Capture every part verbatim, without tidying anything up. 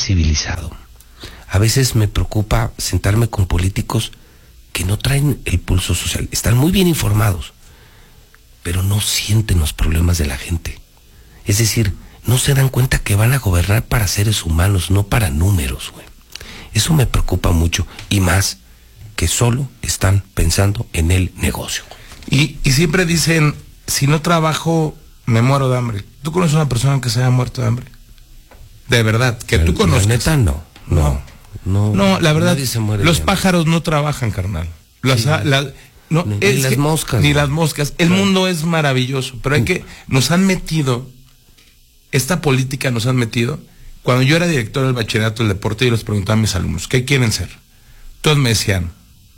civilizado. A veces me preocupa sentarme con políticos que no traen el pulso social. Están muy bien informados, pero no sienten los problemas de la gente. Es decir, no se dan cuenta que van a gobernar para seres humanos, no para números, güey. Eso me preocupa mucho, y más que solo están pensando en el negocio. Y, y siempre dicen, si no trabajo, me muero de hambre. ¿Tú conoces a una persona que se haya muerto de hambre? De verdad, que tú conozcas. La neta, no. No, no, no, no la verdad, los de pájaros no trabajan, carnal. Las, sí. la, no, ni, ni las que, moscas. Ni no. las moscas. El claro. mundo es maravilloso, pero hay que, nos han metido, esta política nos han metido. Cuando yo era director del bachillerato del deporte, yo les preguntaba a mis alumnos, ¿qué quieren ser? Todos me decían,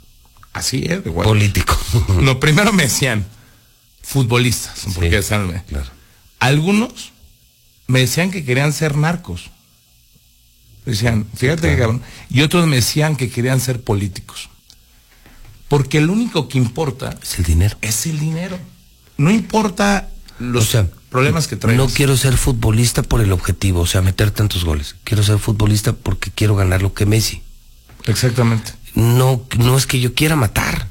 así es, de político. No, primero me decían, futbolistas, sí, porque salve. Claro. Algunos me decían que querían ser narcos. Decían, fíjate claro. que cabrón. Y otros me decían que querían ser políticos. Porque lo único que importa es el dinero. Es el dinero. No importa los o sea, problemas que traes. No quiero ser futbolista por el objetivo, o sea, meter tantos goles. Quiero ser futbolista porque quiero ganar lo que Messi. Exactamente. No, no es que yo quiera matar.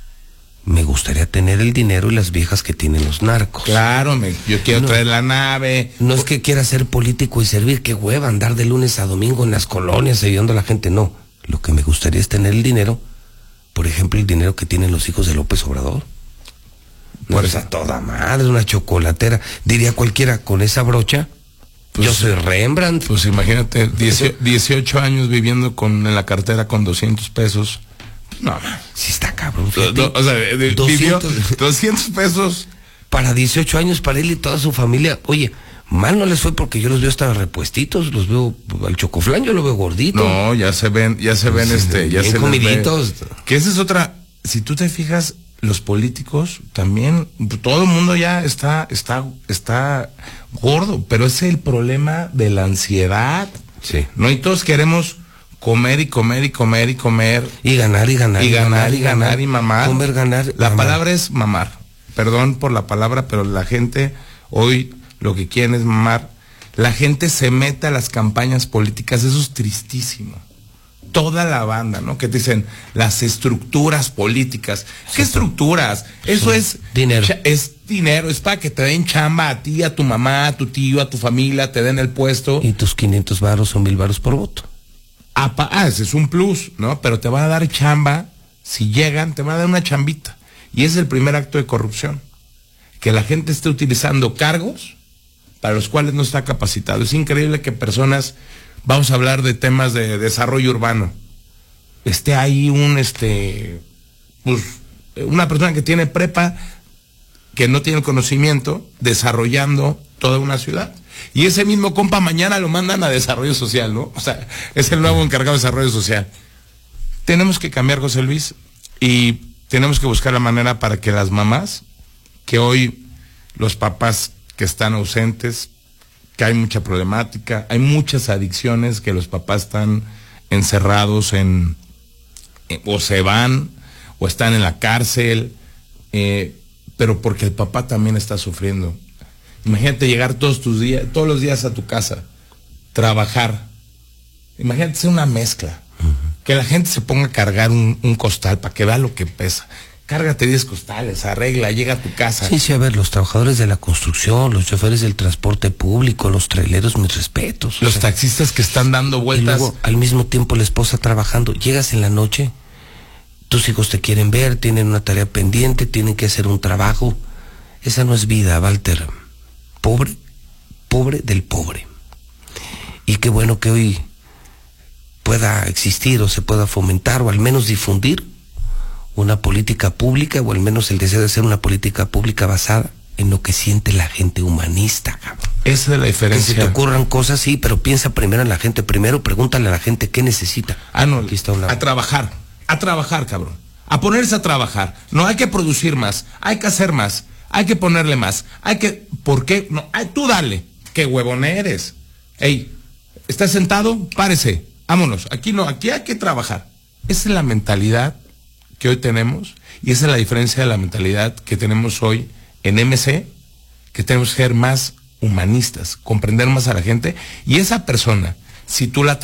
Me gustaría tener el dinero y las viejas que tienen los narcos. Claro, me, yo quiero no, traer la nave. No es que quiera ser político y servir, qué hueva andar de lunes a domingo en las colonias ayudando a la gente, no. Lo que me gustaría es tener el dinero, por ejemplo, el dinero que tienen los hijos de López Obrador. No es a toda madre, una chocolatera. Diría cualquiera, con esa brocha, pues, yo soy Rembrandt. Pues imagínate, dieciocho años viviendo con en la cartera con doscientos pesos. No, sí está cabrón. Do, do, o sea, de, doscientos, doscientos pesos. Para dieciocho años, para él y toda su familia. Oye, mal no les fue porque yo los veo hasta repuestitos, los veo al chocoflán, yo lo veo gordito. No, ya se ven, ya se ven, este, ya se comiditos. Ve. Que esa es otra, si tú te fijas, los políticos también, todo el mundo ya está, está, está gordo, pero ese es el problema de la ansiedad. Sí. No, y todos queremos comer y comer y comer y comer. Y ganar y ganar. Y ganar y ganar, ganar y mamar. Comer, ganar. La mamar. palabra es mamar. Perdón por la palabra, pero la gente hoy lo que quieren es mamar. La gente se mete a las campañas políticas, eso es tristísimo. Toda la banda, ¿no? Que te dicen las estructuras políticas. ¿Qué estructuras? Eso es dinero. Es dinero, es para que te den chamba a ti, a tu mamá, a tu tío, a tu familia, te den el puesto. Y tus quinientos varos o mil varos por voto. Ah, ese es un plus, ¿no? Pero te van a dar chamba, si llegan, te van a dar una chambita. Y ese es el primer acto de corrupción. Que la gente esté utilizando cargos para los cuales no está capacitado. Es increíble que personas, vamos a hablar de temas de desarrollo urbano, esté ahí un, este, pues, una persona que tiene prepa, que no tiene el conocimiento, desarrollando toda una ciudad. Y ese mismo compa mañana lo mandan a desarrollo social, ¿no? O sea, es el nuevo encargado de desarrollo social. Tenemos que cambiar, José Luis, y tenemos que buscar la manera para que las mamás, que hoy los papás que están ausentes, que hay mucha problemática, hay muchas adicciones, que los papás están encerrados en, en o se van, o están en la cárcel, eh, pero porque el papá también está sufriendo. Imagínate llegar todos tus días, todos los días a tu casa, trabajar. Imagínate ser una mezcla. Uh-huh. Que la gente se ponga a cargar un, un costal para que vea lo que pesa. Cárgate diez costales, arregla, llega a tu casa. Sí, sí, a ver, los trabajadores de la construcción, los choferes del transporte público, los traileros, mis respetos. Los o sea, taxistas que están dando vueltas. Y luego, al mismo tiempo, la esposa trabajando. Llegas en la noche, tus hijos te quieren ver, tienen una tarea pendiente, tienen que hacer un trabajo. Esa no es vida, Walter. Pobre, pobre del pobre. Y qué bueno que hoy pueda existir o se pueda fomentar o al menos difundir una política pública, o al menos el deseo de hacer una política pública basada en lo que siente la gente, humanista, cabrón. Esa es la diferencia. Que se te ocurran cosas, sí, pero piensa primero en la gente. Primero pregúntale a la gente qué necesita. Ah, no, aquí está una... a trabajar, a trabajar, cabrón. A ponerse a trabajar. No hay que producir más, hay que hacer más, hay que ponerle más, hay que... ¿Por qué? No, ay, tú dale. Qué huevón eres. Ey, ¿estás sentado? Párese. Vámonos. Aquí no, aquí hay que trabajar. Esa es la mentalidad que hoy tenemos, y esa es la diferencia de la mentalidad que tenemos hoy en M C, que tenemos que ser más humanistas, comprender más a la gente, y esa persona, si tú la